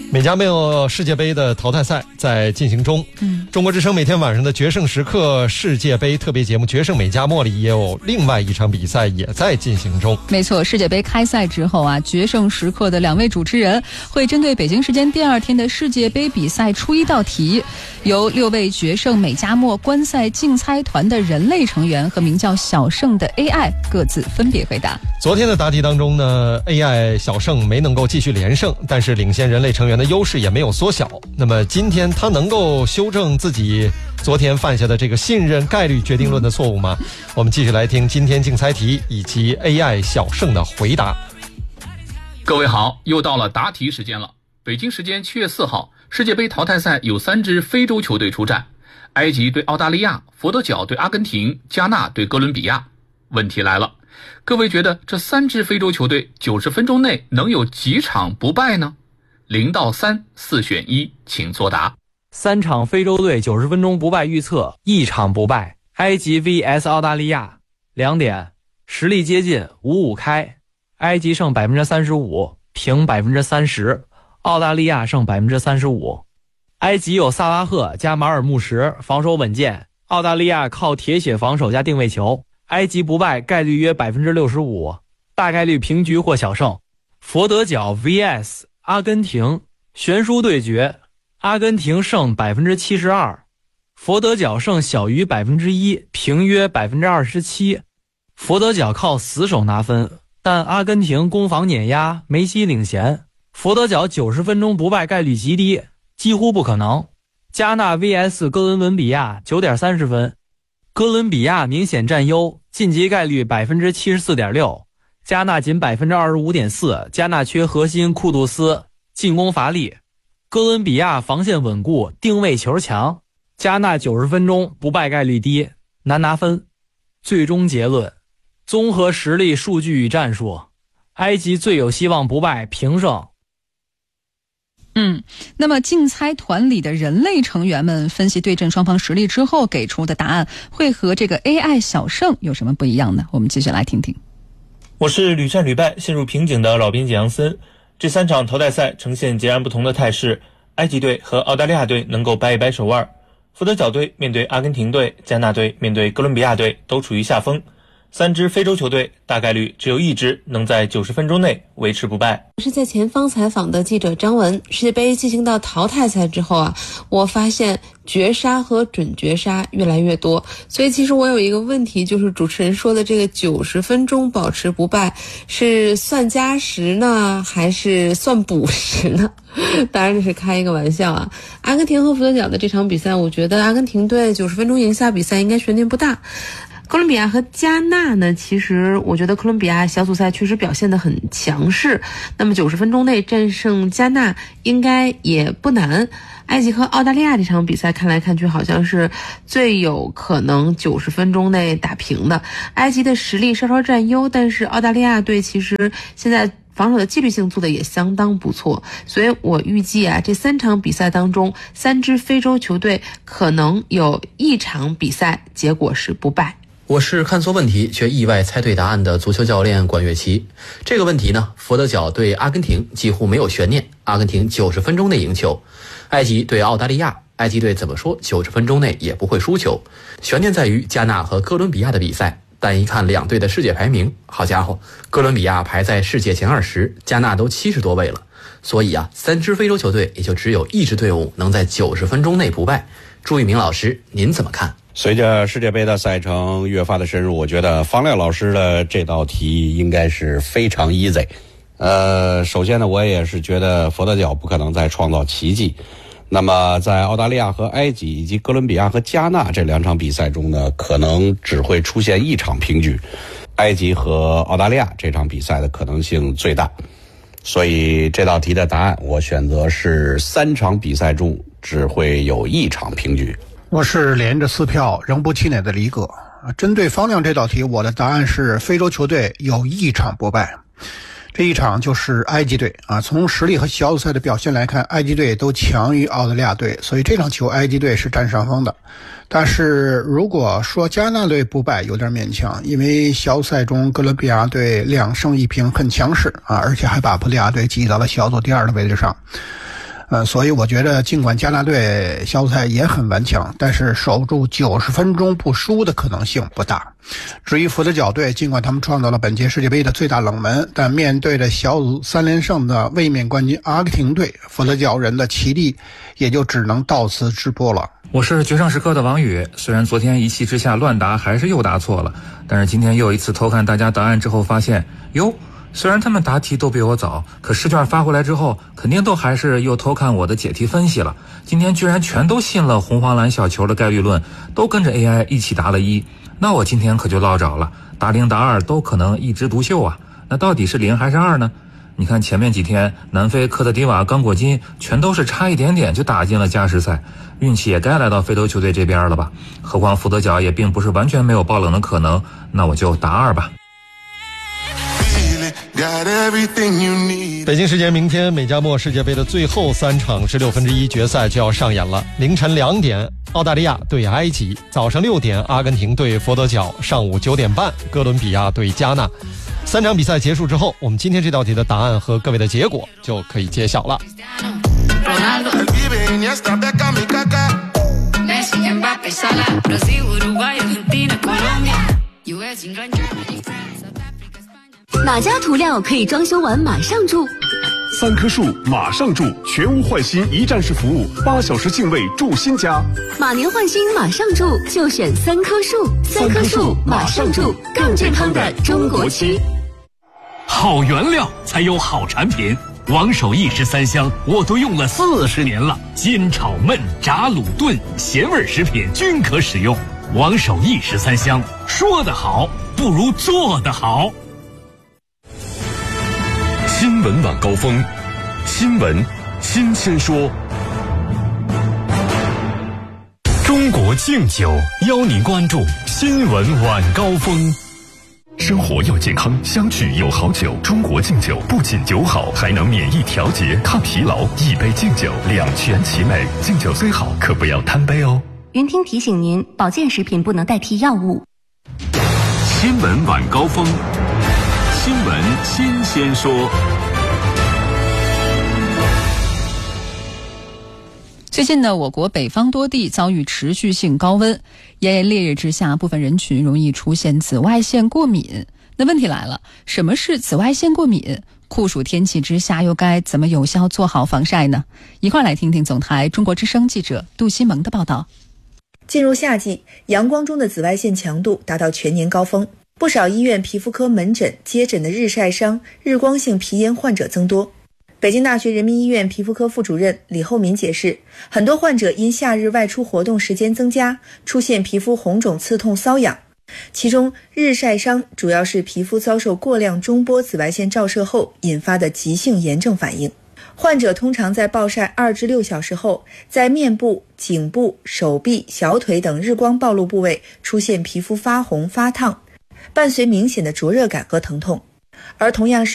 美加墨世界杯的淘汰赛在进行中。中国之声每天晚上的决胜时刻世界杯特别节目《决胜美加墨》里也有另外一场比赛也在进行中。 没错，世界杯开赛之后啊，决胜时刻的2位主持人会针对北京时间第2天的世界杯比赛出一道题，由6位决胜美加墨观赛竞猜团的人类成员和名叫小胜的 AI 各自分别回答。 昨天的答题当中呢， AI 小胜没能够继续连胜，但是领先人类成员的优势也没有缩小。那么今天他能够修正自己昨天犯下的这个信任概率决定论的错误吗？我们继续来听今天竞猜题以及 AI 小胜的回答。 各位好，又到了答题时间了。北京时间7月4号，世界杯淘汰赛有3支非洲球队出战，埃及对澳大利亚，佛得角对阿根廷，加纳对哥伦比亚。问题来了，各位觉得这3支非洲球队90分钟内能有几场不败呢？0到3， 4选1，请作答。 3场非洲队90分钟不败预测，1场不败。埃及 vs 澳大利亚，2点，实力接近，5-5开。埃及胜 35%， 平 30%， 澳大利亚胜 35%。埃及有萨拉赫加马尔穆什，防守稳健，澳大利亚靠铁血防守加定位球。埃及不败概率约 65%， 大概率平局或小胜。佛得角 vs 阿根廷，悬殊对决，阿根廷胜 72%， 佛得角胜小于 1%， 平约 27%。 佛得角靠死守拿分，但阿根廷攻防碾压，梅西领衔，佛得角90分钟不败概率极低，几乎不可能。加纳 vs 哥伦比亚 9.30 分，哥伦比亚明显占优，晋级概率 74.6%， 加纳仅 25.4%， 加纳缺核心库杜斯，进攻乏力。哥伦比亚防线稳固，定位球强，加纳90分钟不败概率低，难拿分。最终结论，综合实力、数据与战术，埃及最有希望不败，平胜。 那么竞猜团里的人类成员们分析对阵双方实力之后给出的答案会和这个 AI 小胜有什么不一样呢？我们继续来听听。 我是屡战屡败陷入瓶颈的老编辑杨森。这3场淘汰赛呈现截然不同的态势，埃及队和澳大利亚队能够掰一掰手腕，佛得角队面对阿根廷队，加纳队面对哥伦比亚队都处于下风。3支非洲球队大概率只有1支能在90分钟内维持不败。 我是在前方采访的记者张文。世界杯进行到淘汰赛之后啊，我发现绝杀和准绝杀越来越多，所以其实我有一个问题，就是主持人说的这个90分钟保持不败是算加时呢，还是算补时呢？当然这是开一个玩笑啊。阿根廷和佛得角的这场比赛，我觉得阿根廷队90分钟赢下比赛应该悬念不大。哥伦比亚和加纳呢，其实我觉得哥伦比亚小组赛确实表现得很强势，那么90分钟内战胜加纳应该也不难。埃及和澳大利亚这场比赛看来看去好像是最有可能90分钟内打平的。埃及的实力稍稍占优，但是澳大利亚队其实现在防守的纪律性做的也相当不错，所以我预计啊，这3场比赛当中，3支非洲球队可能有1场比赛结果是不败。 我是看错问题却意外猜对答案的足球教练管乐琪。这个问题呢，佛得角对阿根廷几乎没有悬念，阿根廷90分钟内赢球。埃及对澳大利亚，埃及队怎么说90分钟内也不会输球。悬念在于加纳和哥伦比亚的比赛，但一看2队的世界排名，好家伙，哥伦比亚排在世界前20，加纳都70多位了。所以啊，3支非洲球队也就只有1支队伍能在90分钟内不败。朱一鸣老师，您怎么看？ 随着世界杯的赛程越发的深入，我觉得方亮老师的这道题应该是非常 easy。首先呢，我也是觉得佛得角不可能再创造奇迹。那么在澳大利亚和埃及以及哥伦比亚和加纳这2场比赛中呢，可能只会出现1场平局。埃及和澳大利亚这场比赛的可能性最大。所以这道题的答案我选择是3场比赛中只会有1场平局。 我是连着4票仍不气馁的李葛。针对方亮这道题，我的答案是非洲球队有1场不败，这一场就是埃及队啊。从实力和小组赛的表现来看，埃及队都强于澳大利亚队，所以这场球埃及队是占上风的。但是如果说加纳队不败有点勉强，因为小组赛中哥伦比亚队2胜1平很强势啊，而且还把葡萄牙队挤到了小组第2的位置上。 所以我觉得尽管加纳队小组赛也很顽强，但是守住90分钟不输的可能性不大。至于佛得角队，尽管他们创造了本届世界杯的最大冷门，但面对着小组3连胜的卫冕冠军阿根廷队，佛得角人的奇力也就只能到此止步了。 我是决胜时刻的王宇，虽然昨天一气之下乱答还是又答错了，但是今天又一次偷看大家答案之后发现，虽然他们答题都比我早，可试卷发回来之后肯定都还是又偷看我的解题分析了。今天居然全都信了红黄蓝小球的概率论，都跟着 AI 一起答了1，那我今天可就落着了，答0答2都可能一枝独秀啊。那到底是0还是2呢？你看前面几天南非科特迪瓦刚果金全都是差一点点就打进了加时赛，运气也该来到非洲球队这边了吧。何况福德角也并不是完全没有爆冷的可能，那我就答2吧。 北京时间明天美加墨世界杯的最后3场16分之一决赛就要上演了。凌晨2点澳大利亚对埃及，早上6点阿根廷对佛得角，上午9点半哥伦比亚对加纳。3场比赛结束之后，我们今天这道题的答案和各位的结果就可以揭晓了。 哪家涂料可以装修完马上住 ？3棵树马上住，全屋换新一站式服务，8小时净位住新家。 马年换新马上住，就选3棵树。3棵树马上住，更健康的中国区。 好原料才有好产品，王守义13香我都用了40年了，煎炒焖炸卤炖咸味食品均可使用。王守义13香，说得好不如做得好。 新闻晚高峰，新闻新鲜说。 中国敬酒邀您关注新闻晚高峰。 生活要健康，相聚有好酒。中国敬酒不仅酒好，还能免疫调节、抗疲劳。一杯敬酒，两全其美。敬酒虽好，可不要贪杯哦。 云听提醒您，保健食品不能代替药物。 新闻晚高峰，新闻新鲜说。 最近呢，我国北方多地遭遇持续性高温，炎炎烈日之下，部分人群容易出现紫外线过敏。那问题来了，什么是紫外线过敏？酷暑天气之下，又该怎么有效做好防晒呢？一块来听听总台中国之声记者杜新萌的报道。 进入夏季，阳光中的紫外线强度达到全年高峰，不少医院皮肤科门诊接诊的日晒伤、日光性皮炎患者增多。北京大学人民医院皮肤科副主任李厚民解释，很多患者因夏日外出活动时间增加，出现皮肤红肿、刺痛、瘙痒。其中，日晒伤主要是皮肤遭受过量中波紫外线照射后引发的急性炎症反应。患者通常在暴晒2至6小时后，在面部、颈部、手臂、小腿等日光暴露部位出现皮肤发红、发烫，伴随明显的灼热感和疼痛。而同样是